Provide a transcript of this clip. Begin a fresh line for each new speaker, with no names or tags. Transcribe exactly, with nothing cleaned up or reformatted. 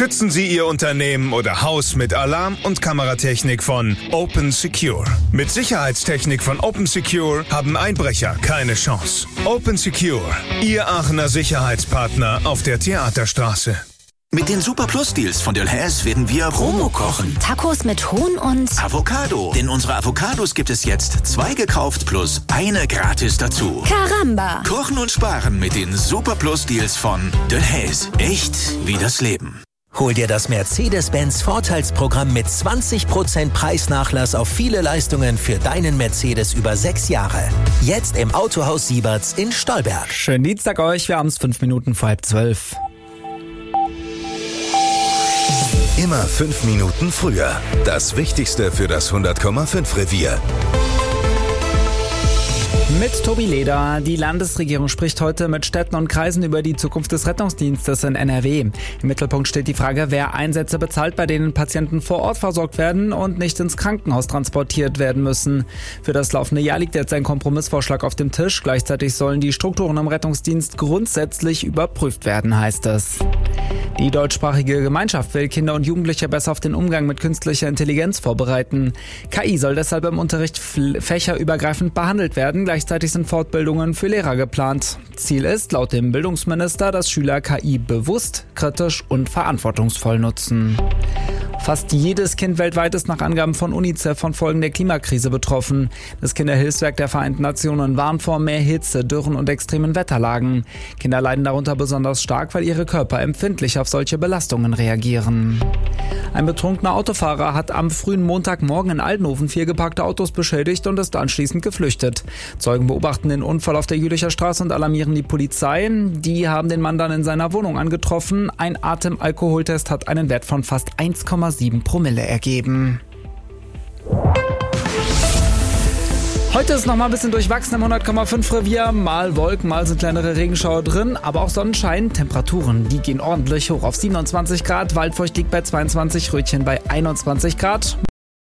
Schützen Sie Ihr Unternehmen oder Haus mit Alarm- und Kameratechnik von Open Secure. Mit Sicherheitstechnik von Open Secure haben Einbrecher keine Chance. Open Secure, Ihr Aachener Sicherheitspartner auf der Theaterstraße.
Mit den Super Plus Deals von Delhaize werden wir Promo kochen.
Tacos mit Huhn und
Avocado. Denn unsere Avocados gibt es jetzt zwei gekauft plus eine gratis dazu.
Caramba.
Kochen und sparen mit den Super Plus Deals von Delhaize. Echt wie das Leben.
Hol dir das Mercedes-Benz Vorteilsprogramm mit zwanzig Prozent Preisnachlass auf viele Leistungen für deinen Mercedes über sechs Jahre. Jetzt im Autohaus Sieberts in Stolberg.
Schönen Dienstag euch, wir haben es fünf Minuten vor halb zwölf.
Immer fünf Minuten früher. Das Wichtigste für das hundert Komma fünf Revier.
Mit Tobi Leder. Die Landesregierung spricht heute mit Städten und Kreisen über die Zukunft des Rettungsdienstes in N R W. Im Mittelpunkt steht die Frage, wer Einsätze bezahlt, bei denen Patienten vor Ort versorgt werden und nicht ins Krankenhaus transportiert werden müssen. Für das laufende Jahr liegt jetzt ein Kompromissvorschlag auf dem Tisch. Gleichzeitig sollen die Strukturen im Rettungsdienst grundsätzlich überprüft werden, heißt es. Die deutschsprachige Gemeinschaft will Kinder und Jugendliche besser auf den Umgang mit künstlicher Intelligenz vorbereiten. K I soll deshalb im Unterricht fächerübergreifend behandelt werden. Gleichzeitig sind Fortbildungen für Lehrer geplant. Ziel ist, laut dem Bildungsminister, dass Schüler K I bewusst, kritisch und verantwortungsvoll nutzen. Fast jedes Kind weltweit ist nach Angaben von UNICEF von Folgen der Klimakrise betroffen. Das Kinderhilfswerk der Vereinten Nationen warnt vor mehr Hitze, Dürren und extremen Wetterlagen. Kinder leiden darunter besonders stark, weil ihre Körper empfindlich auf solche Belastungen reagieren. Ein betrunkener Autofahrer hat am frühen Montagmorgen in Aldenhofen vier geparkte Autos beschädigt und ist anschließend geflüchtet. Zeugen beobachten den Unfall auf der Jülicher Straße und alarmieren die Polizei. Die haben den Mann dann in seiner Wohnung angetroffen. Ein Atemalkoholtest hat einen Wert von fast eins Komma sieben Promille ergeben. Heute ist noch mal ein bisschen durchwachsen im hundert Komma fünf Revier. Mal Wolken, mal sind kleinere Regenschauer drin, aber auch Sonnenschein. Temperaturen, die gehen ordentlich hoch auf siebenundzwanzig Grad. Waldfeucht liegt bei zweiundzwanzig, Rötchen bei einundzwanzig Grad.